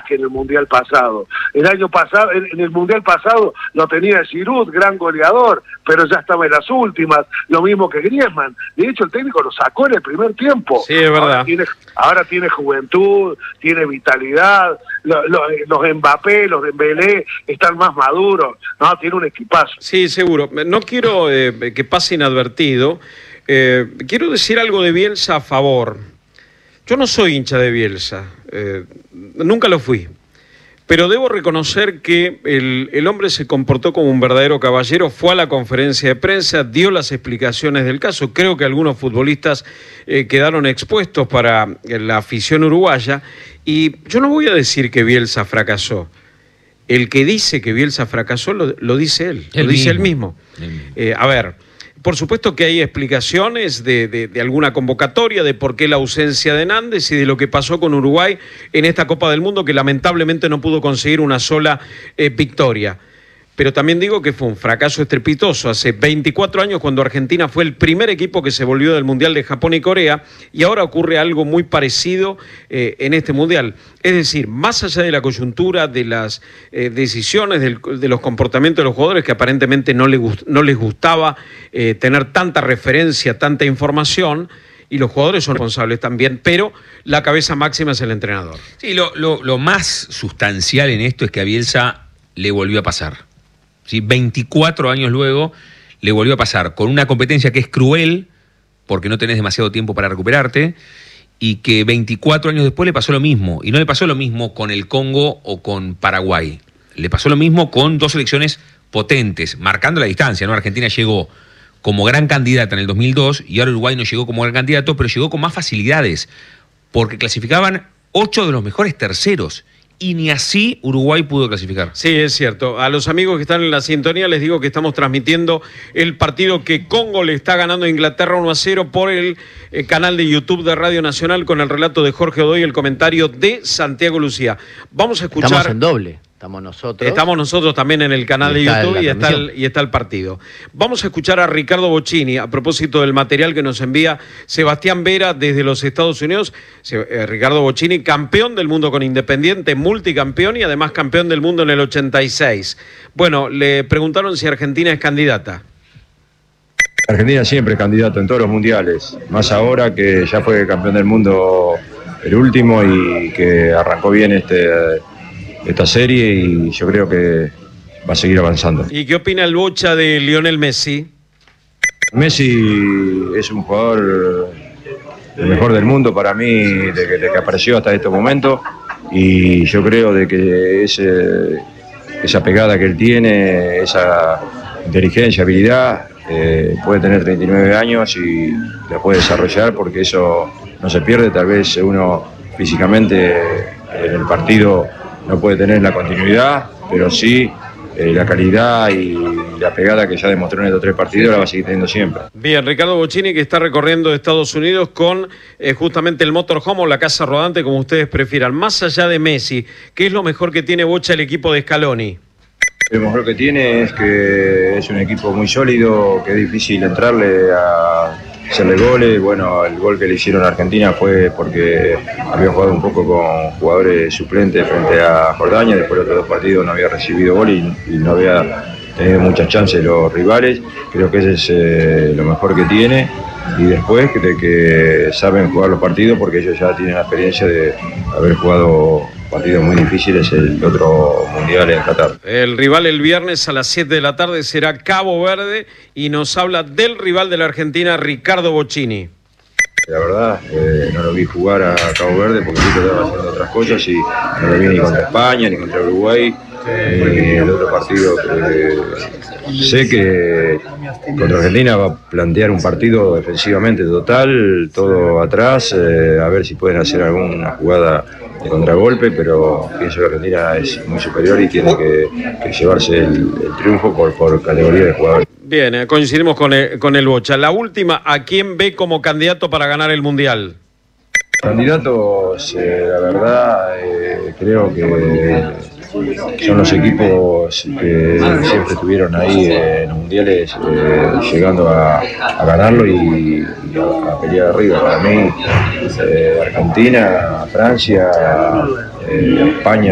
más que en el Mundial pasado. El año pasado, en el Mundial pasado lo tenía Giroud, gran goleador, pero ya estaba en las últimas, lo mismo que Griezmann. De hecho, el técnico lo sacó en el primer tiempo. Sí, es verdad. Ahora tiene juventud, tiene vitalidad, los Mbappé, los Dembélé están más maduros, no, tiene un equipazo. Sí, seguro. No quiero que pase inadvertido. Quiero decir algo de Bielsa a favor. Yo no soy hincha de Bielsa, nunca lo fui, pero debo reconocer que el hombre se comportó como un verdadero caballero, fue a la conferencia de prensa, dio las explicaciones del caso. Creo que algunos futbolistas quedaron expuestos para la afición uruguaya, y yo no voy a decir que Bielsa fracasó. El que dice que Bielsa fracasó lo dice él, lo dice él mismo. A ver, por supuesto que hay explicaciones de alguna convocatoria, de por qué la ausencia de Nández y de lo que pasó con Uruguay en esta Copa del Mundo, que lamentablemente no pudo conseguir una sola victoria. Pero también digo que fue un fracaso estrepitoso hace 24 años, cuando Argentina fue el primer equipo que se volvió del Mundial de Japón y Corea, y ahora ocurre algo muy parecido en este Mundial. Es decir, más allá de la coyuntura, de las decisiones, de los comportamientos de los jugadores, que aparentemente no les gustaba tener tanta referencia, tanta información, y los jugadores son responsables también, pero la cabeza máxima es el entrenador. Sí, lo más sustancial en esto es que a Bielsa le volvió a pasar. ¿Sí? 24 años luego le volvió a pasar, con una competencia que es cruel, porque no tenés demasiado tiempo para recuperarte, y que 24 años después le pasó lo mismo. Y no le pasó lo mismo con el Congo o con Paraguay. Le pasó lo mismo con dos selecciones potentes, marcando la distancia, ¿no? Argentina llegó como gran candidata en el 2002 y ahora Uruguay no llegó como gran candidato, pero llegó con más facilidades, porque clasificaban 8 de los mejores terceros. Y ni así Uruguay pudo clasificar. Sí, es cierto. A los amigos que están en la sintonía les digo que estamos transmitiendo el partido que Congo le está ganando a Inglaterra 1-0 por el canal de YouTube de Radio Nacional, con el relato de Jorge Odoy y el comentario de Santiago Lucía. Vamos a escuchar... Estamos en doble. Estamos nosotros también en el canal de YouTube y está el partido. Vamos a escuchar a Ricardo Bocchini a propósito del material que nos envía Sebastián Vera desde los Estados Unidos. Ricardo Bocchini, campeón del mundo con Independiente, multicampeón y además campeón del mundo en el 86. Bueno, le preguntaron si Argentina es candidata. Argentina siempre es candidato en todos los mundiales, más ahora que ya fue campeón del mundo el último y que arrancó bien esta serie, y yo creo que va a seguir avanzando. ¿Y qué opina el Bocha de Lionel Messi? Messi es un jugador el mejor del mundo para mí desde que apareció hasta este momento, y yo creo de que esa pegada que él tiene, esa inteligencia, habilidad, puede tener 39 años y la puede desarrollar, porque eso no se pierde. Tal vez uno físicamente en el partido no puede tener la continuidad, pero sí la calidad y la pegada que ya demostró en estos 3 partidos la va a seguir teniendo siempre. Bien, Ricardo Bocchini, que está recorriendo Estados Unidos con justamente el motorhome o la casa rodante, como ustedes prefieran. Más allá de Messi, ¿qué es lo mejor que tiene Bocha el equipo de Scaloni? Lo mejor que tiene es que es un equipo muy sólido, que es difícil entrarle a hacerle goles. Bueno, el gol que le hicieron a Argentina fue porque había jugado un poco con jugadores suplentes frente a Jordania. Después de los otros 2 partidos no había recibido gol y no había tenido muchas chances los rivales. Creo que ese es lo mejor que tiene. Y después de que saben jugar los partidos, porque ellos ya tienen la experiencia de haber jugado partidos muy difíciles el otro mundial en Qatar. El rival el viernes a las 7 de la tarde será Cabo Verde, y nos habla del rival de la Argentina, Ricardo Bocchini. La verdad, no lo vi jugar a Cabo Verde porque estaba haciendo otras cosas, y no lo vi ni contra España, ni contra Uruguay, ni el otro partido. Sé que contra Argentina va a plantear un partido defensivamente total, todo atrás, a ver si pueden hacer alguna jugada de contragolpe, pero pienso que Argentina es muy superior y tiene que llevarse el triunfo por categoría de jugadores. Bien, coincidimos con el Bocha. La última, ¿a quién ve como candidato para ganar el Mundial? Candidatos, la verdad, creo que son los equipos que siempre estuvieron ahí en los mundiales, llegando a ganarlo y a pelear arriba. Para mí, Argentina, Francia, España.